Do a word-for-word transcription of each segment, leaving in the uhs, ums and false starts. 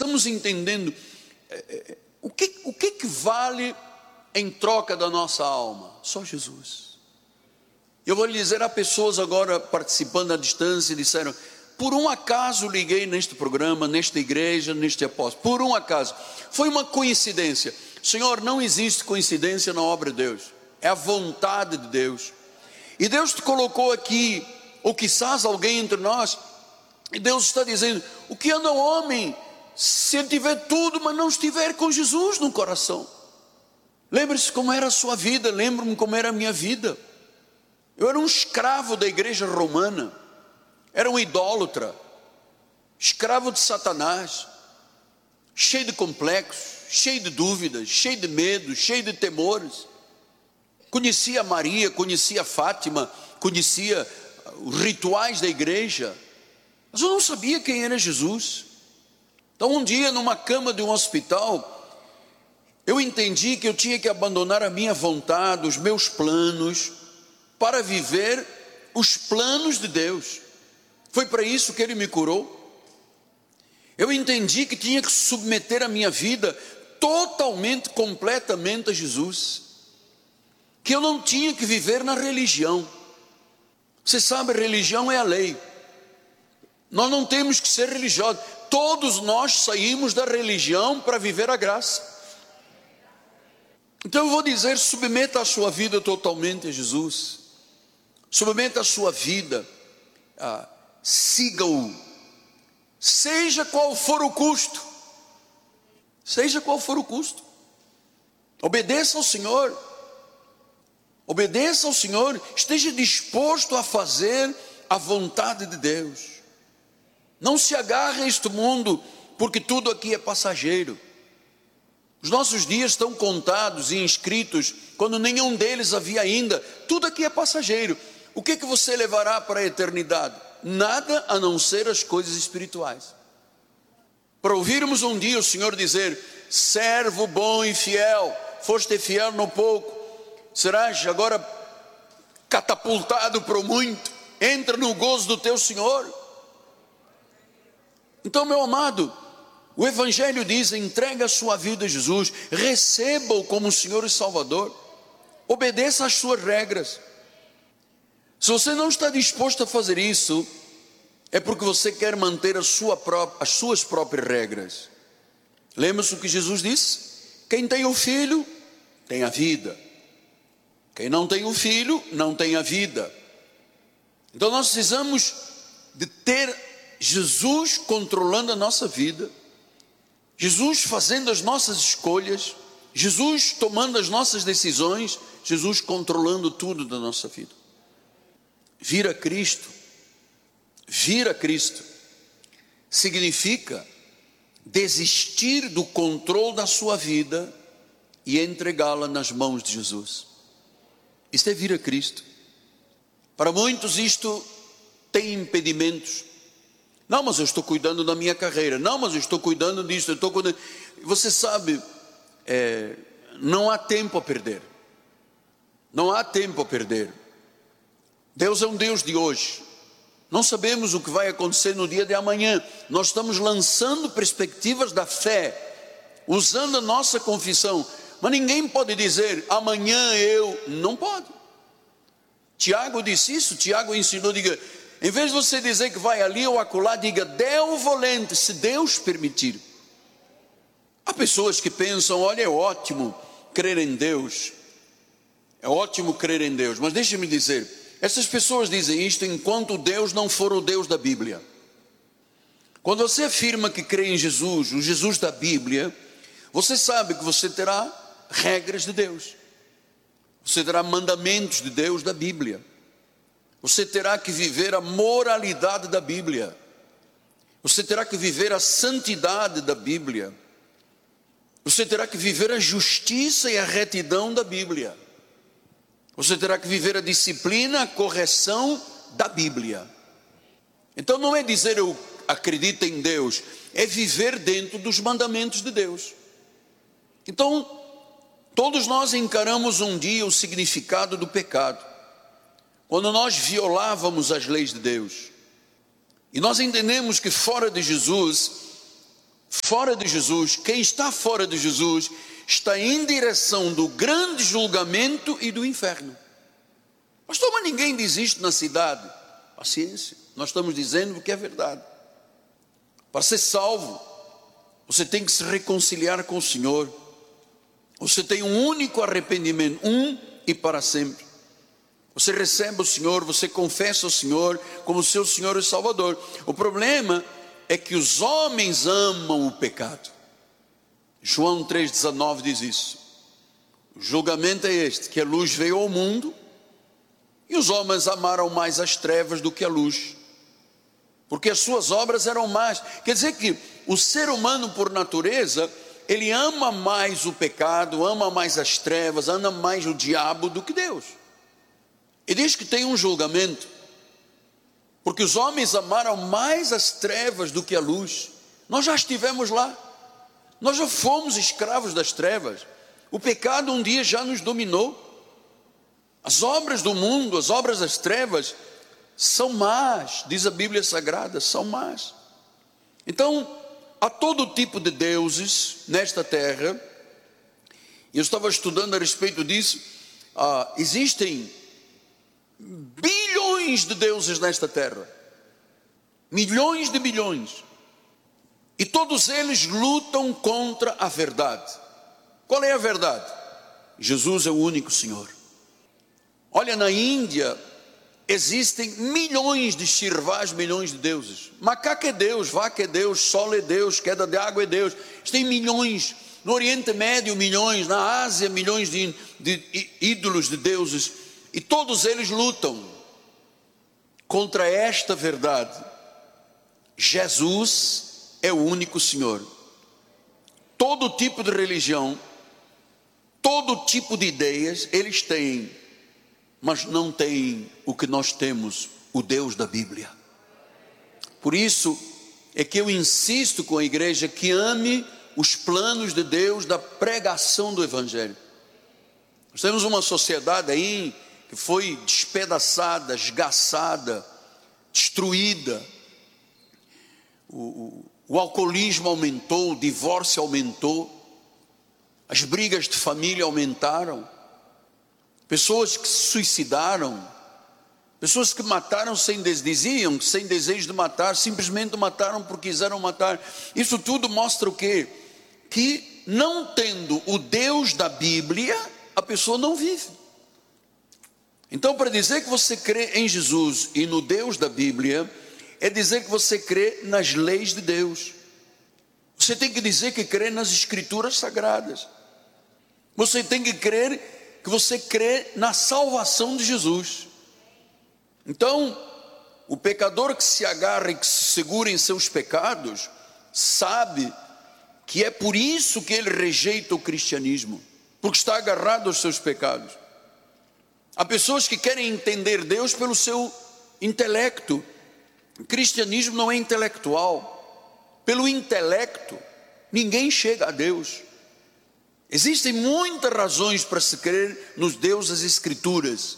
estamos entendendo é, o, que, o que que vale em troca da nossa alma? Só Jesus. Eu vou lhe dizer, há pessoas agora participando à distância e disseram: por um acaso liguei neste programa, nesta igreja, neste apóstolo, por um acaso, foi uma coincidência. Senhor, não existe coincidência na obra de Deus, é a vontade de Deus, e Deus te colocou aqui, ou quizás alguém entre nós, e Deus está dizendo: o que anda o homem, se ele tiver tudo, mas não estiver com Jesus no coração? Lembre-se como era a sua vida, lembro-me como era a minha vida. Eu era um escravo da igreja romana, era um idólatra, escravo de Satanás, cheio de complexos, cheio de dúvidas, cheio de medos, cheio de temores. Conhecia Maria, conhecia Fátima, conhecia os rituais da igreja, mas eu não sabia quem era Jesus. Então um dia, numa cama de um hospital, eu entendi que eu tinha que abandonar a minha vontade, os meus planos, para viver os planos de Deus. Foi para isso que Ele me curou. Eu entendi que tinha que submeter a minha vida totalmente, completamente a Jesus, que eu não tinha que viver na religião. Você sabe, religião é a lei, nós não temos que ser religiosos, todos nós saímos da religião para viver a graça. Então eu vou dizer: submeta a sua vida totalmente a Jesus, submeta a sua vida, ah, siga-o, seja qual for o custo, seja qual for o custo, obedeça ao Senhor, obedeça ao Senhor, esteja disposto a fazer a vontade de Deus. Não se agarre a este mundo, porque tudo aqui é passageiro. Os nossos dias estão contados e inscritos, quando nenhum deles havia ainda. Tudo aqui é passageiro. O que que você levará para a eternidade? Nada, a não ser as coisas espirituais. Para ouvirmos um dia o Senhor dizer: servo bom e fiel, foste fiel no pouco, serás agora catapultado para o muito, entra no gozo do teu Senhor. Então, meu amado, o Evangelho diz: entregue a sua vida a Jesus, receba-o como Senhor e Salvador, obedeça às suas regras. Se você não está disposto a fazer isso, é porque você quer manter a sua própria, as suas próprias regras. Lembra-se o que Jesus disse? Quem tem o Filho, tem a vida. Quem não tem o Filho, não tem a vida. Então nós precisamos de ter Jesus controlando a nossa vida, Jesus fazendo as nossas escolhas, Jesus tomando as nossas decisões, Jesus controlando tudo da nossa vida. Vir a Cristo, vir a Cristo, significa desistir do controle da sua vida e entregá-la nas mãos de Jesus. Isto é vir a Cristo. Para muitos isto tem impedimentos. Não, mas eu estou cuidando da minha carreira. Não, mas eu estou cuidando disso. Eu estou cuidando... Você sabe, é, não há tempo a perder. Não há tempo a perder. Deus é um Deus de hoje. Não sabemos o que vai acontecer no dia de amanhã. Nós estamos lançando perspectivas da fé, usando a nossa confissão. Mas ninguém pode dizer: amanhã eu... Não pode. Tiago disse isso. Tiago ensinou, diga, em vez de você dizer que vai ali ou acolá, diga: Deo volente, se Deus permitir. Há pessoas que pensam: olha, é ótimo crer em Deus, é ótimo crer em Deus, mas deixe-me dizer, essas pessoas dizem isto enquanto Deus não for o Deus da Bíblia. Quando você afirma que crê em Jesus, o Jesus da Bíblia, você sabe que você terá regras de Deus, você terá mandamentos de Deus da Bíblia, você terá que viver a moralidade da Bíblia, você terá que viver a santidade da Bíblia, você terá que viver a justiça e a retidão da Bíblia, você terá que viver a disciplina, a correção da Bíblia. Então não é dizer eu acredito em Deus, é viver dentro dos mandamentos de Deus. Então todos nós encaramos um dia o significado do pecado, quando nós violávamos as leis de Deus, e nós entendemos que fora de Jesus fora de Jesus, quem está fora de Jesus, está em direção do grande julgamento e do inferno. Pastor, mas ninguém diz isto na cidade. Paciência, nós estamos dizendo o que é verdade. Para ser salvo, você tem que se reconciliar com o Senhor. Você tem um único arrependimento, um e para sempre. Você recebe o Senhor, você confessa o Senhor como seu Senhor e Salvador. O problema é que os homens amam o pecado. João três, dezenove diz isso. O julgamento é este, que a luz veio ao mundo e os homens amaram mais as trevas do que a luz, porque as suas obras eram más. Quer dizer que o ser humano, por natureza, ele ama mais o pecado, ama mais as trevas, ama mais o diabo do que Deus. E diz que tem um julgamento, porque os homens amaram mais as trevas do que a luz. Nós já estivemos lá, nós já fomos escravos das trevas. O pecado um dia já nos dominou. As obras do mundo, as obras das trevas são más, diz a Bíblia Sagrada, são más. Então, há todo tipo de deuses nesta terra. Eu estava estudando a respeito disso. Ah, existem bilhões de deuses nesta terra, milhões de bilhões, e todos eles lutam contra a verdade. Qual é a verdade? Jesus é o único Senhor. Olha, na Índia existem milhões de Shirvás, milhões de deuses. Macaco é Deus, vaca é Deus, sol é Deus, queda de água é Deus. Tem milhões. No Oriente Médio, milhões. Na Ásia, milhões de, de ídolos de deuses. E todos eles lutam contra esta verdade. Jesus é o único Senhor. Todo tipo de religião, todo tipo de ideias eles têm, mas não têm o que nós temos, o Deus da Bíblia. Por isso é que eu insisto com a igreja que ame os planos de Deus da pregação do Evangelho. Nós temos uma sociedade aí que foi despedaçada, esgaçada, destruída. O, o, o alcoolismo aumentou, o divórcio aumentou, as brigas de família aumentaram, pessoas que se suicidaram, pessoas que mataram sem desejo, diziam sem desejo de matar, simplesmente mataram porque quiseram matar. Isso tudo mostra o quê? Que não tendo o Deus da Bíblia, a pessoa não vive. Então, para dizer que você crê em Jesus e no Deus da Bíblia, é dizer que você crê nas leis de Deus. Você tem que dizer que crê nas Escrituras Sagradas. Você tem que crer que você crê na salvação de Jesus. Então, o pecador que se agarra e que se segura em seus pecados, sabe que é por isso que ele rejeita o cristianismo, porque está agarrado aos seus pecados. Há pessoas que querem entender Deus pelo seu intelecto. O cristianismo não é intelectual. Pelo intelecto, ninguém chega a Deus. Existem muitas razões para se crer nos Deus das Escrituras.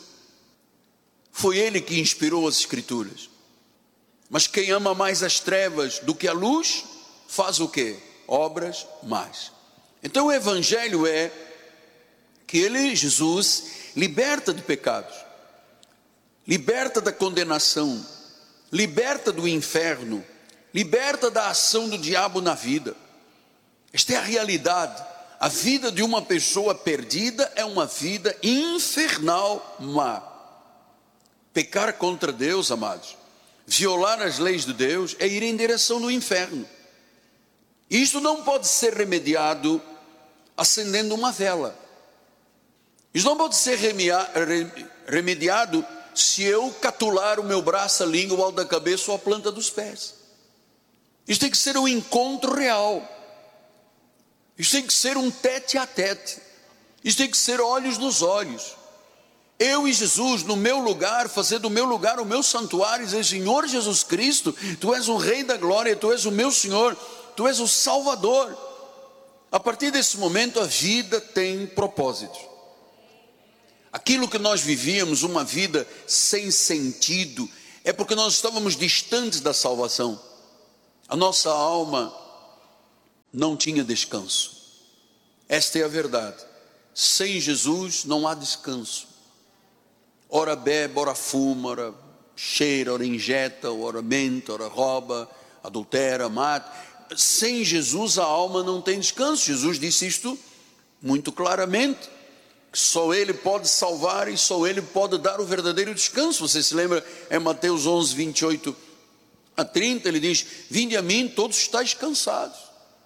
Foi Ele que inspirou as Escrituras. Mas quem ama mais as trevas do que a luz, faz o quê? Obras más. Então o Evangelho é que Ele, Jesus, liberta de pecados, liberta da condenação, liberta do inferno, liberta da ação do diabo na vida. Esta é a realidade. A vida de uma pessoa perdida é uma vida infernal má. Pecar contra Deus, amados, violar as leis de Deus, é ir em direção do inferno. E isto não pode ser remediado acendendo uma vela. Isso não pode ser remediado se eu catular o meu braço, a língua, o alto da cabeça ou a planta dos pés. Isso tem que ser um encontro real. Isso tem que ser um tete a tete. Isso tem que ser olhos nos olhos. Eu e Jesus no meu lugar, fazer do meu lugar o meu santuário e dizer: Senhor Jesus Cristo, Tu és o Rei da Glória, Tu és o meu Senhor, Tu és o Salvador. A partir desse momento a vida tem propósito. Aquilo que nós vivíamos, uma vida sem sentido, é porque nós estávamos distantes da salvação. A nossa alma não tinha descanso. Esta é a verdade. Sem Jesus não há descanso. Ora bebe, ora fuma, ora cheira, ora injeta, ora mente, ora rouba, adultera, mata. Sem Jesus a alma não tem descanso. Jesus disse isto muito claramente, que só Ele pode salvar e só Ele pode dar o verdadeiro descanso. Você se lembra em Mateus onze, vinte e oito a trinta, Ele diz: vinde a mim todos estáis cansados.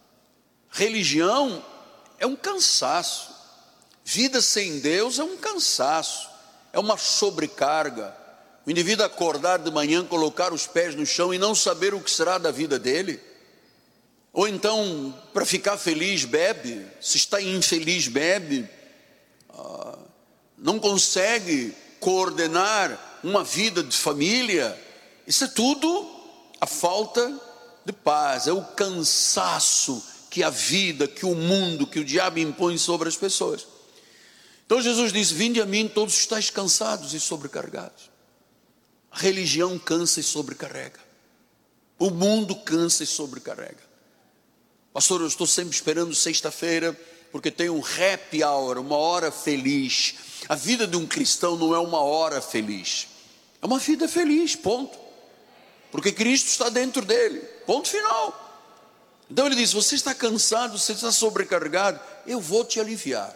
Religião é um cansaço. Vida sem Deus é um cansaço, é uma sobrecarga. O indivíduo acordar de manhã, colocar os pés no chão e não saber o que será da vida dele. Ou então, para ficar feliz, bebe. Se está infeliz, bebe. Ah, não consegue coordenar uma vida de família. Isso é tudo a falta de paz, é o cansaço que a vida, que o mundo, que o diabo impõe sobre as pessoas. Então Jesus disse: vinde a mim todos estáis cansados e sobrecarregados. A religião cansa e sobrecarrega. O mundo cansa e sobrecarrega. Pastor, eu estou sempre esperando sexta-feira, porque tem um happy hour, uma hora feliz. A vida de um cristão não é uma hora feliz, é uma vida feliz, ponto. Porque Cristo está dentro dele, ponto final. Então ele diz: você está cansado, você está sobrecarregado, eu vou te aliviar.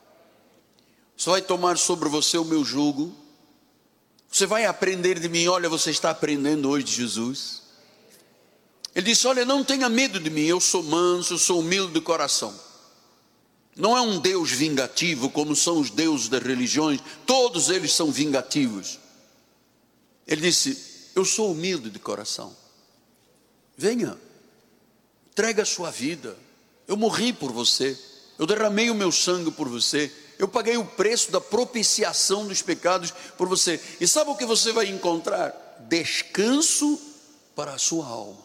Você vai tomar sobre você o meu jugo. Você vai aprender de mim. Olha, você está aprendendo hoje de Jesus. Ele disse: olha, não tenha medo de mim, eu sou manso, eu sou humilde de coração. Não é um Deus vingativo como são os deuses das religiões. Todos eles são vingativos. Ele disse: eu sou humilde de coração. Venha, entregue a sua vida. Eu morri por você, eu derramei o meu sangue por você, eu paguei o preço da propiciação dos pecados por você. E sabe o que você vai encontrar? Descanso para a sua alma.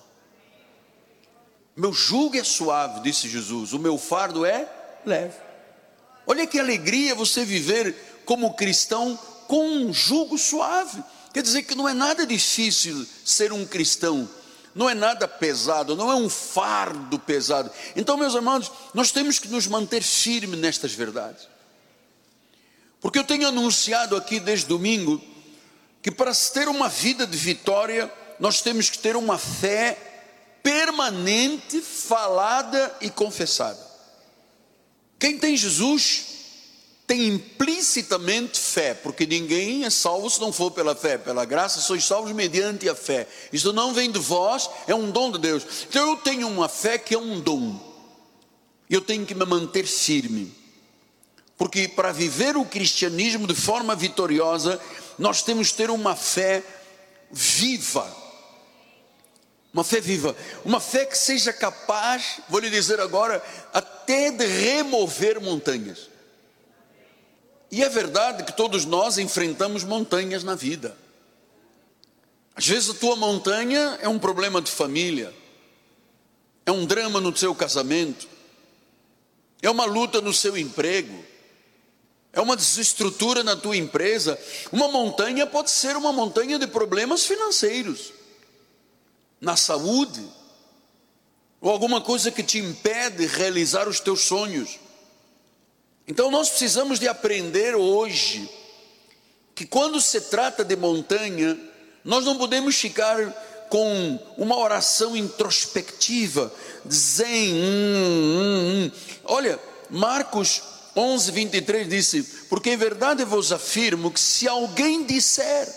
Meu jugo é suave, disse Jesus, o meu fardo é leve. Olha que alegria você viver como cristão com um jugo suave. Quer dizer que não é nada difícil ser um cristão, não é nada pesado, não é um fardo pesado. Então, meus irmãos, nós temos que nos manter firmes nestas verdades. Porque eu tenho anunciado aqui desde domingo que para ter uma vida de vitória, nós temos que ter uma fé permanente, falada e confessada. Quem tem Jesus tem implicitamente fé, porque ninguém é salvo se não for pela fé. Pela graça sois salvos mediante a fé. Isso não vem de vós, é um dom de Deus. Então eu tenho uma fé que é um dom, e eu tenho que me manter firme. Porque para viver o cristianismo de forma vitoriosa, nós temos que ter uma fé viva. Uma fé viva, uma fé que seja capaz, vou lhe dizer agora, até de remover montanhas. E é verdade que todos nós enfrentamos montanhas na vida. Às vezes a tua montanha é um problema de família, é um drama no seu casamento, é uma luta no seu emprego, é uma desestrutura na tua empresa. Uma montanha pode ser uma montanha de problemas financeiros, na saúde, ou alguma coisa que te impede de realizar os teus sonhos. Então nós precisamos de aprender hoje, que quando se trata de montanha, nós não podemos ficar com uma oração introspectiva, de zen, hum, hum, hum. Olha, Marcos onze, vinte e três disse: porque em verdade vos afirmo que se alguém disser,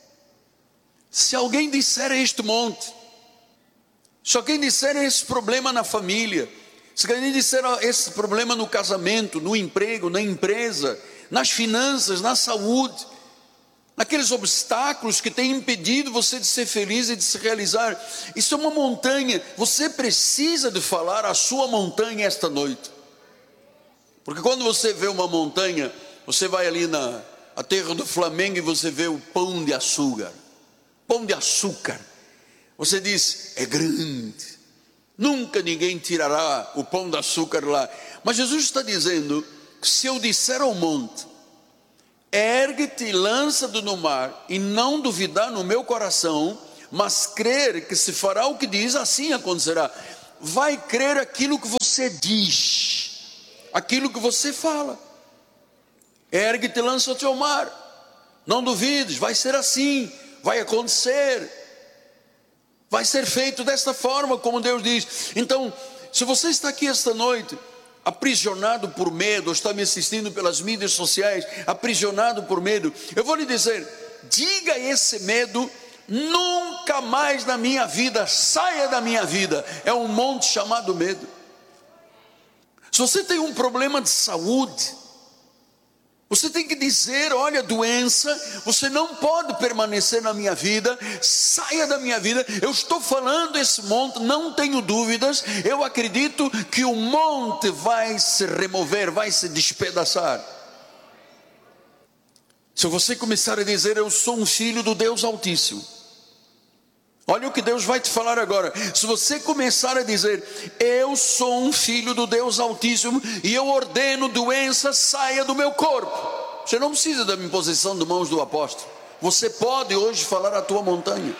se alguém disser a este monte, se alguém disser esse problema na família, se alguém disser esse problema no casamento, no emprego, na empresa, nas finanças, na saúde, naqueles obstáculos que têm impedido você de ser feliz e de se realizar, isso é uma montanha. Você precisa de falar a sua montanha esta noite. Porque quando você vê uma montanha, você vai ali na a terra do Flamengo e você vê o pão de açúcar, pão de açúcar, você diz: é grande, nunca ninguém tirará o pão de açúcar lá. Mas Jesus está dizendo que se eu disser ao monte: ergue-te e lança-te no mar, e não duvidar no meu coração, mas crer que se fará o que diz, assim acontecerá. vai crer aquilo que você diz, aquilo que você fala. Ergue-te e lança-te ao mar. Não duvides, vai ser assim, vai acontecer, vai ser feito desta forma, como Deus diz. Então, se você está aqui esta noite, aprisionado por medo, ou está me assistindo pelas mídias sociais, aprisionado por medo, eu vou lhe dizer, diga esse medo: nunca mais na minha vida, saia da minha vida. É um monte chamado medo. Se você tem um problema de saúde, você tem que dizer: olha, doença, você não pode permanecer na minha vida, saia da minha vida. Eu estou falando esse monte, não tenho dúvidas, eu acredito que o monte vai se remover, vai se despedaçar. Se você começar a dizer: eu sou um filho do Deus Altíssimo, olha o que Deus vai te falar agora. Se você começar a dizer: eu sou um filho do Deus Altíssimo, e eu ordeno, doença, saia do meu corpo. Você não precisa da imposição de mãos do apóstolo. Você pode hoje falar à tua montanha.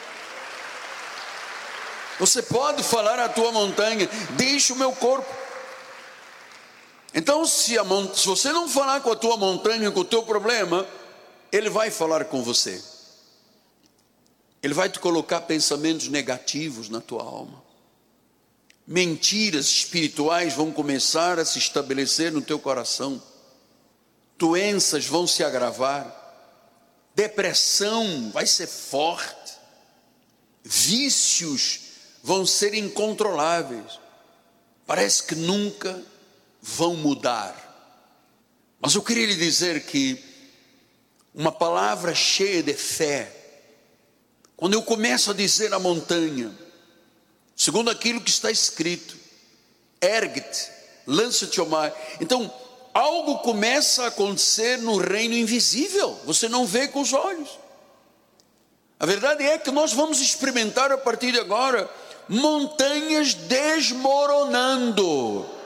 Você pode falar à tua montanha: deixa o meu corpo. Então, se, a, se você não falar com a tua montanha, com o teu problema, ele vai falar com você. Ele vai te colocar pensamentos negativos na tua alma. Mentiras espirituais vão começar a se estabelecer no teu coração. Doenças vão se agravar. Depressão vai ser forte. Vícios vão ser incontroláveis. Parece que nunca vão mudar. Mas eu queria lhe dizer que uma palavra cheia de fé, quando eu começo a dizer à montanha, segundo aquilo que está escrito: ergue-te, lança-te ao mar. Então, algo começa a acontecer no reino invisível, você não vê com os olhos. A verdade é que nós vamos experimentar a partir de agora montanhas desmoronando,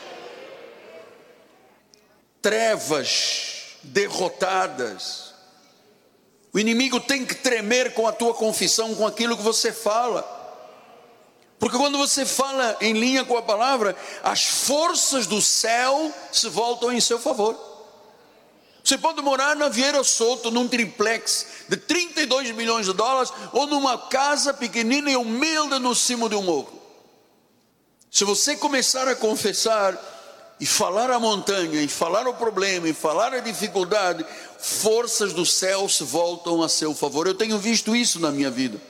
trevas derrotadas. O inimigo tem que tremer com a tua confissão, com aquilo que você fala, porque quando você fala em linha com a palavra, as forças do céu se voltam em seu favor. Você pode morar na Vieira Soto, num triplex de trinta e dois milhões de dólares, ou numa casa pequenina e humilde no cimo de um morro. Se você começar a confessar e falar a montanha, e falar o problema, e falar a dificuldade, forças do céu se voltam a seu favor. Eu tenho visto isso na minha vida.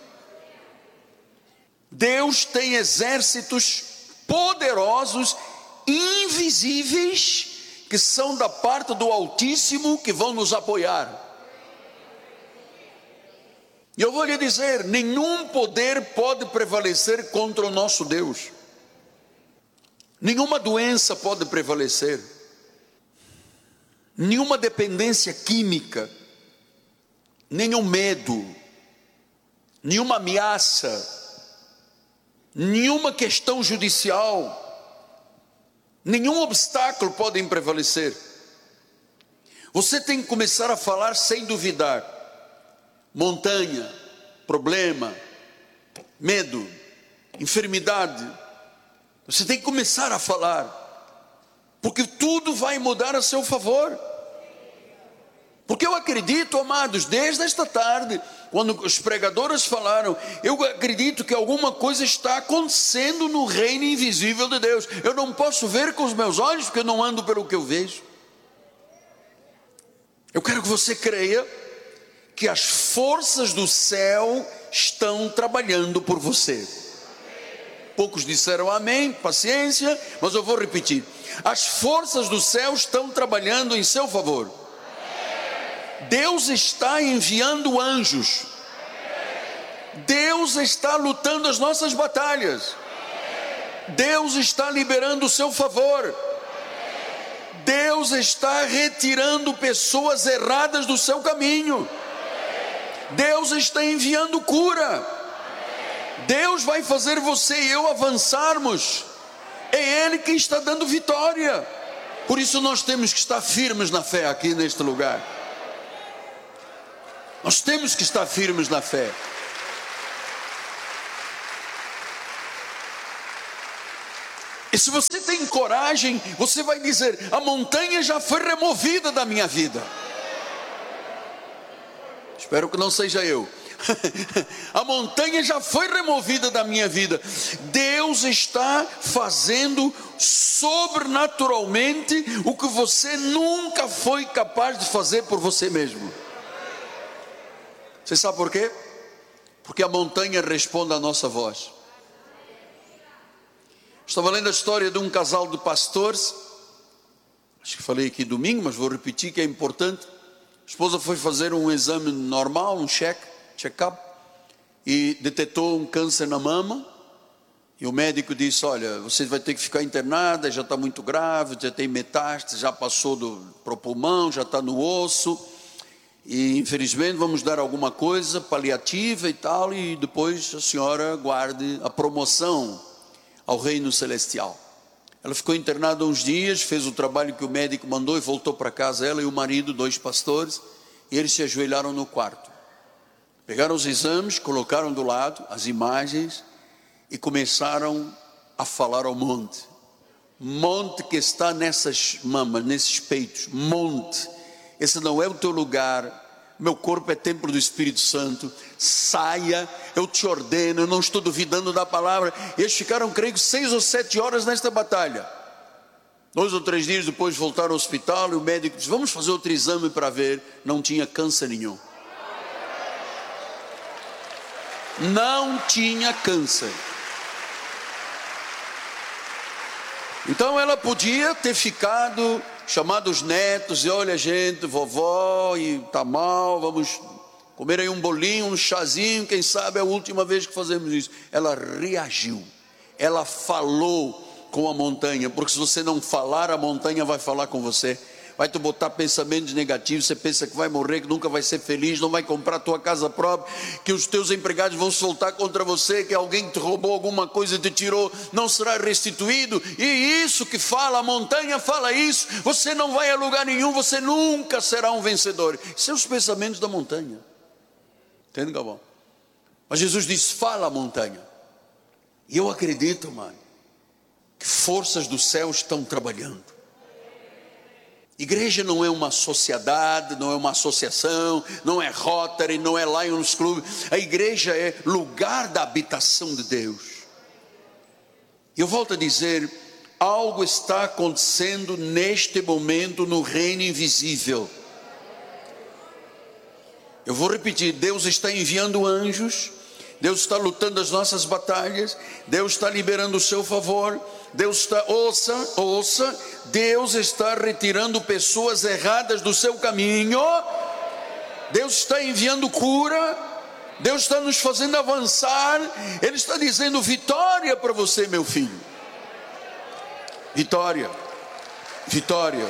Deus tem exércitos poderosos, invisíveis, que são da parte do Altíssimo, que vão nos apoiar. E eu vou lhe dizer: nenhum poder pode prevalecer contra o nosso Deus. Nenhuma doença pode prevalecer, nenhuma dependência química, nenhum medo, nenhuma ameaça, nenhuma questão judicial, nenhum obstáculo podem prevalecer. Você tem que começar a falar sem duvidar. Montanha, problema, medo, enfermidade, você tem que começar a falar, porque tudo vai mudar a seu favor. Porque eu acredito, amados, desde esta tarde, quando os pregadores falaram, eu acredito que alguma coisa está acontecendo no reino invisível de Deus. Eu não posso ver com os meus olhos, porque eu não ando pelo que eu vejo. Eu quero que você creia que as forças do céu estão trabalhando por você. Poucos disseram amém, paciência, mas eu vou repetir. As forças do céu estão trabalhando em seu favor. Deus está enviando anjos. Deus está lutando as nossas batalhas. Deus está liberando o seu favor. Deus está retirando pessoas erradas do seu caminho. Deus está enviando cura. Deus vai fazer você e eu avançarmos. É Ele quem está dando vitória. Por isso nós temos que estar firmes na fé aqui neste lugar. Nós temos que estar firmes na fé. E se você tem coragem, você vai dizer: a montanha já foi removida da minha vida. Espero que não seja eu. A montanha já foi removida da minha vida. Deus está fazendo sobrenaturalmente o que você nunca foi capaz de fazer por você mesmo. Você sabe por quê? Porque a montanha responde à nossa voz. Estava lendo a história de um casal de pastores. Acho que falei aqui domingo, mas vou repetir que é importante. A esposa foi fazer um exame normal, um check, check-up, e detectou um câncer na mama. E o médico disse: olha, você vai ter que ficar internada, já está muito grave, já tem metástase, já passou para o pulmão, já está no osso. E infelizmente vamos dar alguma coisa paliativa e tal, e depois a senhora guarde a promoção ao reino celestial. Ela ficou internada uns dias, fez o trabalho que o médico mandou e voltou para casa, ela e o marido, dois pastores, e eles se ajoelharam no quarto. Pegaram os exames, colocaram do lado as imagens e começaram a falar ao monte. Monte que está nessas mamas, nesses peitos, monte, esse não é o teu lugar. Meu corpo é templo do Espírito Santo. Saia, eu te ordeno, eu não estou duvidando da palavra. Eles ficaram, creio que seis ou sete horas nesta batalha. Dois ou três dias depois voltaram ao hospital e o médico disse: vamos fazer outro exame para ver. Não tinha câncer nenhum. Não tinha câncer. Então ela podia ter ficado, chamado os netos e: olha gente, vovó e tá mal, vamos comer aí um bolinho, um chazinho, quem sabe é a última vez que fazemos isso. Ela reagiu, ela falou com a montanha, porque se você não falar, a montanha vai falar com você. Vai te botar pensamentos negativos, você pensa que vai morrer, que nunca vai ser feliz, não vai comprar tua casa própria, que os teus empregados vão soltar contra você, que alguém te roubou alguma coisa e te tirou, não será restituído. E isso que fala, a montanha fala isso, você não vai a lugar nenhum, você nunca será um vencedor. São os pensamentos da montanha. Entende, Galvão? Mas Jesus disse: fala a montanha. E eu acredito, mano, que forças do céu estão trabalhando. Igreja não é uma sociedade, não é uma associação, não é Rotary, não é Lions Club. A igreja é lugar da habitação de Deus. Eu volto a dizer, algo está acontecendo neste momento no reino invisível. Eu vou repetir, Deus está enviando anjos, Deus está lutando as nossas batalhas, Deus está liberando o seu favor. Deus está, ouça, ouça, Deus está retirando pessoas erradas do seu caminho. Deus está enviando cura, Deus está nos fazendo avançar. Ele está dizendo vitória para você, meu filho. Vitória, vitória.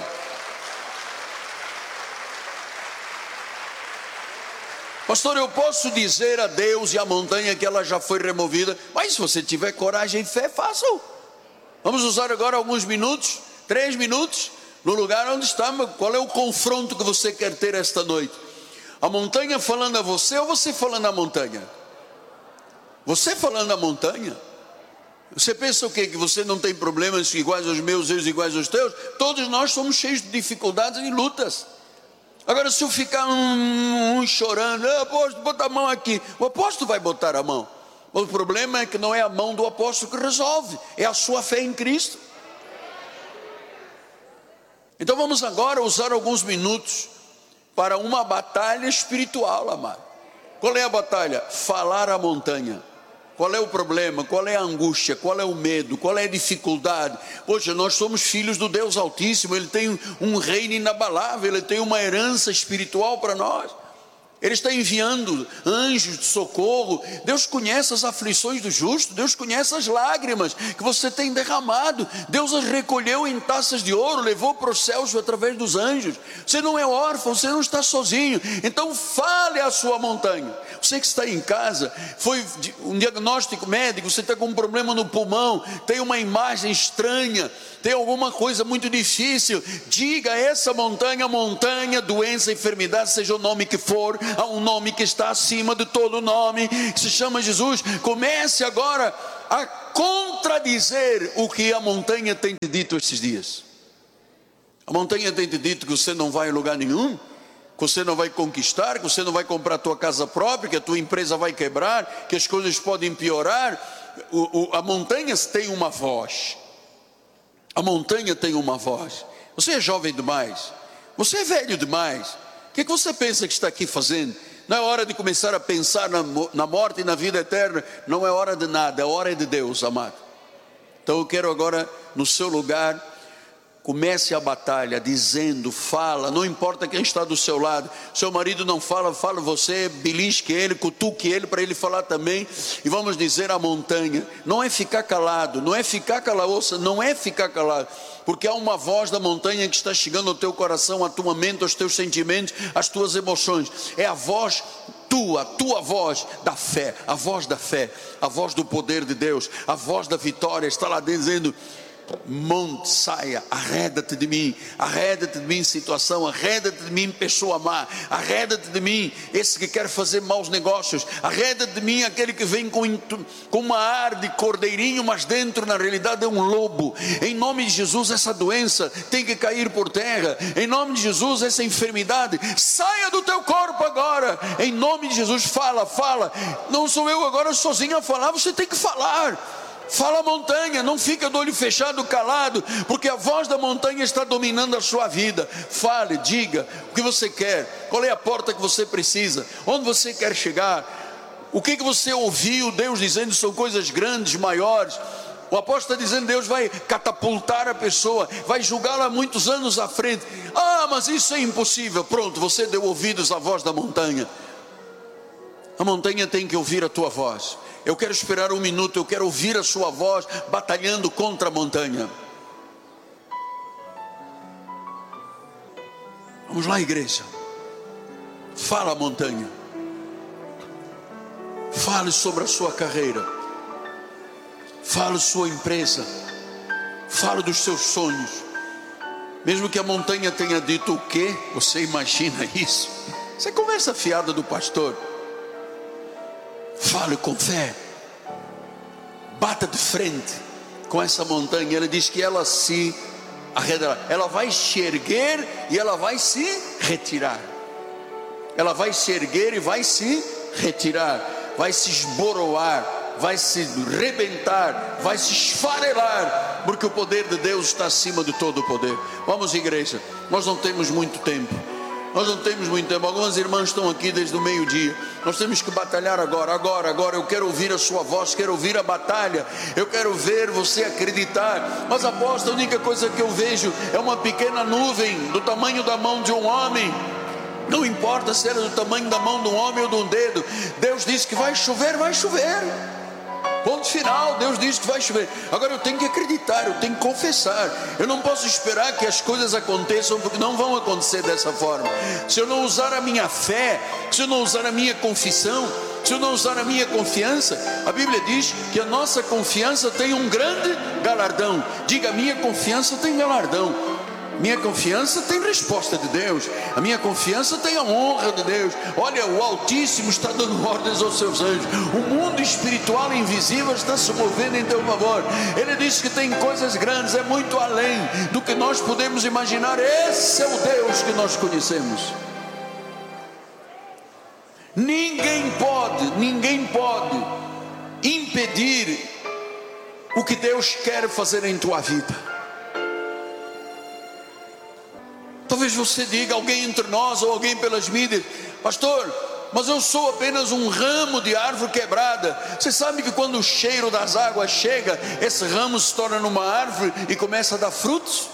Pastor, eu posso dizer a Deus e à montanha que ela já foi removida, mas se você tiver coragem e fé, faça-o. Vamos usar agora alguns minutos, três minutos, no lugar onde está. Qual é o confronto que você quer ter esta noite? A montanha falando a você ou você falando à montanha? Você falando à montanha? Você pensa o quê? Que você não tem problemas iguais aos meus, eu iguais aos teus? Todos nós somos cheios de dificuldades e lutas. Agora, se eu ficar um, um chorando, ah, apóstolo, bota a mão aqui, o apóstolo vai botar a mão. O problema é que não é a mão do apóstolo que resolve, é a sua fé em Cristo. Então vamos agora usar alguns minutos para uma batalha espiritual, amado. Qual é a batalha? Falar à montanha. Qual é o problema? Qual é a angústia? Qual é o medo? Qual é a dificuldade? Poxa, nós somos filhos do Deus Altíssimo. Ele tem um reino inabalável, Ele tem uma herança espiritual para nós. Ele está enviando anjos de socorro. Deus conhece as aflições do justo. Deus conhece as lágrimas que você tem derramado. Deus as recolheu em taças de ouro, levou para os céus através dos anjos. Você não é órfão, você não está sozinho. Então fale à sua montanha. Você que está em casa, foi um diagnóstico médico, você está com um problema no pulmão, tem uma imagem estranha, tem alguma coisa muito difícil, diga a essa montanha: montanha, doença, enfermidade, seja o nome que for, há um nome que está acima de todo nome, que se chama Jesus. Comece agora a contradizer o que a montanha tem te dito esses dias. A montanha tem te dito que você não vai em lugar nenhum, que você não vai conquistar, que você não vai comprar a tua casa própria, que a tua empresa vai quebrar, que as coisas podem piorar. O, o, a montanha tem uma voz. A montanha tem uma voz. Você é jovem demais, você é velho demais. O que, é que você pensa que está aqui fazendo? Não é hora de começar a pensar na, na morte e na vida eterna. Não é hora de nada, é hora de Deus, amado. Então eu quero agora, no seu lugar, comece a batalha dizendo, fala, não importa quem está do seu lado. Seu marido não fala, fala você, belisque ele, cutuque ele para ele falar também. E vamos dizer à montanha, não é ficar calado, não é ficar calado, não é ficar calado. Porque há uma voz da montanha que está chegando ao teu coração, à tua mente, aos teus sentimentos, às tuas emoções. É a voz tua, a tua voz da fé, a voz da fé, a voz do poder de Deus, a voz da vitória, está lá dizendo, monte, saia, arreda-te de mim, arreda-te de mim situação, arreda-te de mim pessoa má, arreda-te de mim esse que quer fazer maus negócios, arreda-te de mim aquele que vem com, com uma ar de cordeirinho, mas dentro na realidade é um lobo. Em nome de Jesus essa doença tem que cair por terra, em nome de Jesus essa enfermidade saia do teu corpo agora, em nome de Jesus. Fala, fala, não sou eu agora sozinho a falar, você tem que falar. Fala montanha, não fica do olho fechado, calado, porque a voz da montanha está dominando a sua vida. Fale, diga o que você quer, qual é a porta que você precisa, onde você quer chegar, o que, que você ouviu Deus dizendo, são coisas grandes, maiores. O apóstolo está dizendo, Deus vai catapultar a pessoa, vai julgá-la muitos anos à frente. Ah, mas isso é impossível. Pronto, você deu ouvidos à voz da montanha. A montanha tem que ouvir a tua voz. Eu quero esperar um minuto, eu quero ouvir a sua voz batalhando contra a montanha. Vamos lá, igreja. Fala, montanha. Fale sobre a sua carreira. Fale sua empresa. Fale dos seus sonhos. Mesmo que a montanha tenha dito o quê? Você imagina isso? Você conversa fiada do pastor. Fale com fé. Bata de frente com essa montanha. Ele diz que ela se arredará. Ela vai se erguer e ela vai se retirar. Ela vai se erguer e vai se retirar. Vai se esboroar, vai se rebentar, vai se esfarelar, porque o poder de Deus está acima de todo o poder. Vamos, igreja, nós não temos muito tempo. Nós não temos muito tempo. Algumas irmãs estão aqui desde o meio-dia. Nós temos que batalhar agora, agora, agora. Eu quero ouvir a sua voz, quero ouvir a batalha. Eu quero ver você acreditar. Mas apóstolo, a única coisa que eu vejo é uma pequena nuvem do tamanho da mão de um homem. Não importa se era do tamanho da mão de um homem ou de um dedo. Deus disse que vai chover, vai chover. Ponto final, Deus diz que vai chover. Agora eu tenho que acreditar, eu tenho que confessar. Eu não posso esperar que as coisas aconteçam, porque não vão acontecer dessa forma. Se eu não usar a minha fé, se eu não usar a minha confissão, se eu não usar a minha confiança, a Bíblia diz que a nossa confiança tem um grande galardão. Diga, minha confiança tem galardão. Minha confiança tem resposta de Deus. A minha confiança tem a honra de Deus. Olha, o Altíssimo está dando ordens aos seus anjos. O mundo espiritual invisível está se movendo em teu favor. Ele diz que tem coisas grandes, é muito além do que nós podemos imaginar. Esse é o Deus que nós conhecemos. Ninguém pode, ninguém pode impedir o que Deus quer fazer em tua vida. Talvez você diga, alguém entre nós ou alguém pelas mídias, pastor, mas eu sou apenas um ramo de árvore quebrada. Você sabe que quando o cheiro das águas chega, esse ramo se torna numa árvore e começa a dar frutos?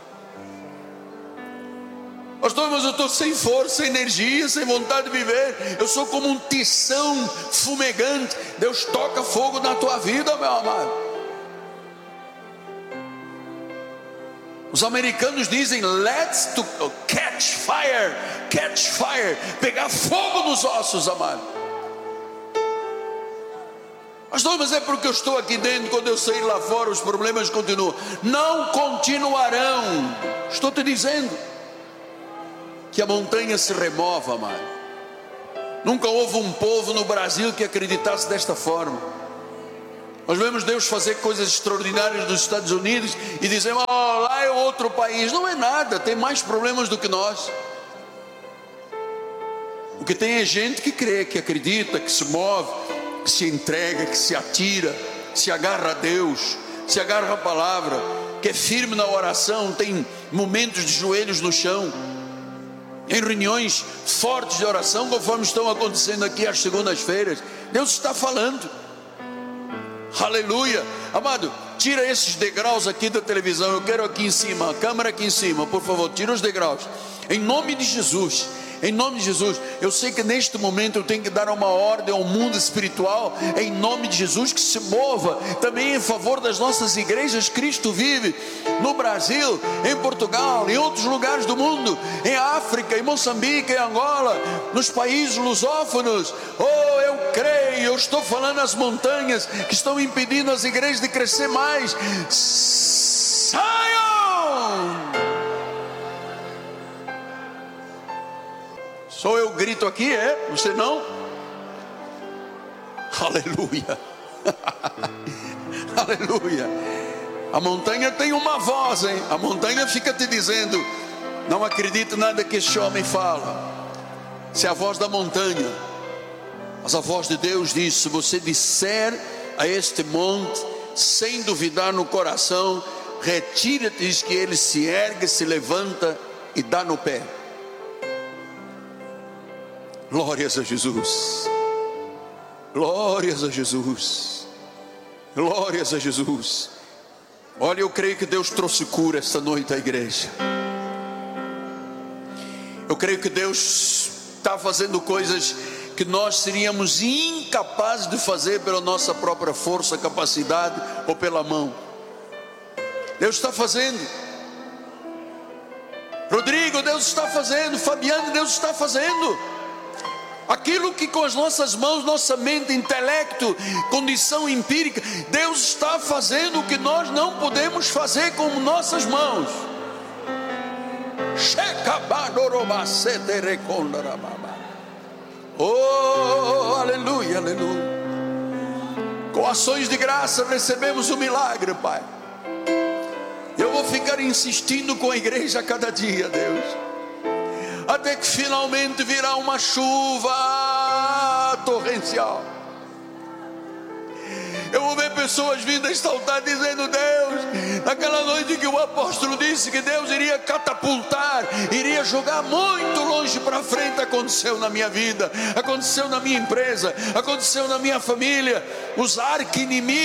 Pastor, mas eu estou sem força, sem energia, sem vontade de viver. Eu sou como um tição fumegante. Deus toca fogo na tua vida, meu amado. Os americanos dizem, let's to catch fire, catch fire, pegar fogo nos ossos, amado. Pastor, mas é porque eu estou aqui dentro, quando eu sair lá fora os problemas continuam. Não continuarão. Estou te dizendo que a montanha se remova, amado. Nunca houve um povo no Brasil que acreditasse desta forma. Nós vemos Deus fazer coisas extraordinárias nos Estados Unidos e dizemos, oh, lá é outro país. Não é nada, tem mais problemas do que nós. O que tem é gente que crê, que acredita, que se move, que se entrega, que se atira, se agarra a Deus, se agarra à palavra, que é firme na oração, tem momentos de joelhos no chão, em reuniões fortes de oração, conforme estão acontecendo aqui às segundas-feiras. Deus está falando. Aleluia. Amado, tira esses degraus aqui da televisão. Eu quero aqui em cima, a câmera aqui em cima, por favor, tira os degraus, em nome de Jesus. Em nome de Jesus. Eu sei que neste momento eu tenho que dar uma ordem ao mundo espiritual, em nome de Jesus, que se mova também em favor das nossas igrejas. Cristo vive no Brasil, em Portugal, em outros lugares do mundo, em África, em Moçambique, em Angola, nos países lusófonos. Oh, eu creio, eu estou falando as montanhas que estão impedindo as igrejas de crescer mais. Saiam! Só eu grito aqui, é? Você não? Aleluia. Aleluia. A montanha tem uma voz, hein? A montanha fica te dizendo, não acredito nada que este homem fala. Se é a voz da montanha. Mas a voz de Deus diz, se você disser a este monte, sem duvidar no coração, retira-te, diz que ele se ergue, se levanta e dá no pé. Glórias a Jesus. Glórias a Jesus. Glórias a Jesus. Olha, eu creio que Deus trouxe cura esta noite à igreja. Eu creio que Deus está fazendo coisas que nós seríamos incapazes de fazer pela nossa própria força, capacidade ou pela mão. Deus está fazendo. Rodrigo, Deus está fazendo. Fabiano, Deus está fazendo. Aquilo que com as nossas mãos, nossa mente, intelecto, condição empírica, Deus está fazendo o que nós não podemos fazer com nossas mãos. Oh, aleluia, aleluia. Com ações de graça recebemos o milagre, Pai. Eu vou ficar insistindo com a igreja a cada dia, Deus, até que finalmente virá uma chuva torrencial. Eu vou ver pessoas vindo a exaltar, dizendo, Deus, naquela noite que o apóstolo disse que Deus iria catapultar, iria jogar muito longe para frente, aconteceu na minha vida, aconteceu na minha empresa, aconteceu na minha família. Os arqui-inimigos